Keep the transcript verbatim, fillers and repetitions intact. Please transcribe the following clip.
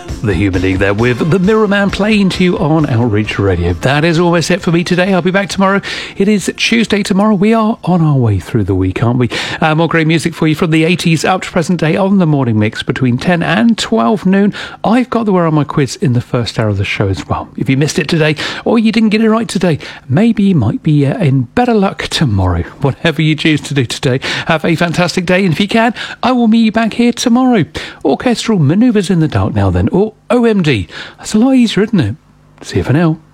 The Human League there with the Mirror Man playing to you on Outreach Radio. That is almost it for me today. I'll be back tomorrow. It is Tuesday tomorrow. We are on our way through the week, aren't we? Uh, more great music for you from the eighties up to present day on the morning mix between ten and twelve noon. I've got the Where Are My Quiz in the first hour of the show as well. If you missed it today or you didn't get it right today, maybe you might be uh, in better luck tomorrow. Whatever you choose to do today, have a fantastic day. And if you can, I will meet you back here tomorrow. Orchestral Manoeuvres in the Dark now then, or O M D. That's a lot easier, isn't it? See you for now.